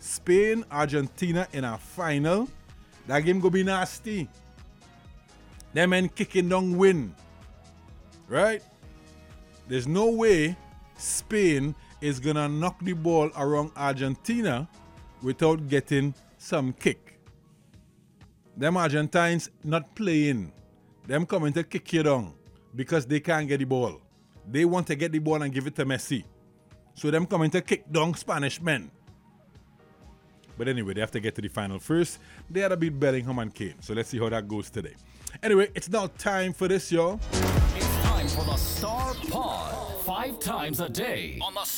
Spain, Argentina in a final. That game go be nasty. Them men kicking down win. Right? There's no way Spain is going to knock the ball around Argentina without getting some kick. Them Argentines not playing. Them coming to kick you down because they can't get the ball. They want to get the ball and give it to Messi. So them coming to kick down Spanish men. But anyway, they have to get to the final first. They had to beat Bellingham and Kane. So let's see how that goes today. Anyway, it's now time for this, y'all. It's time for the Star Pod. 5 times a day on the